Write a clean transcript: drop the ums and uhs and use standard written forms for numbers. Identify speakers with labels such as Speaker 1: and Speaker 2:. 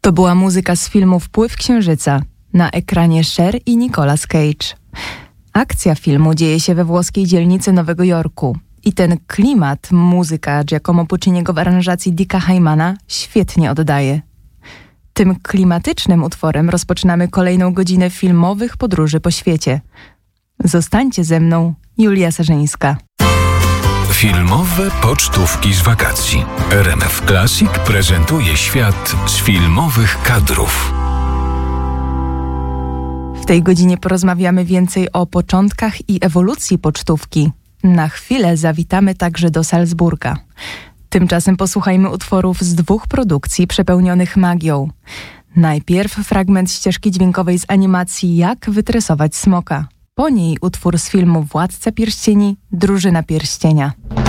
Speaker 1: To była muzyka z filmu Wpływ Księżyca. Na ekranie Cher i Nicolas Cage. Akcja filmu dzieje się we włoskiej dzielnicy Nowego Jorku. I ten klimat muzyka Giacomo Pucciniego w aranżacji Dicka Hymana świetnie oddaje. Tym klimatycznym utworem rozpoczynamy kolejną godzinę filmowych podróży po świecie. Zostańcie ze mną, Julia Sarzyńska.
Speaker 2: Filmowe pocztówki z wakacji. RMF Classic prezentuje świat z filmowych kadrów.
Speaker 1: W tej godzinie porozmawiamy więcej o początkach i ewolucji pocztówki. Na chwilę zawitamy także do Salzburga. Tymczasem posłuchajmy utworów z 2 produkcji przepełnionych magią. Najpierw fragment ścieżki dźwiękowej z animacji Jak wytresować smoka. Po niej utwór z filmu Władca Pierścieni, Drużyna Pierścienia.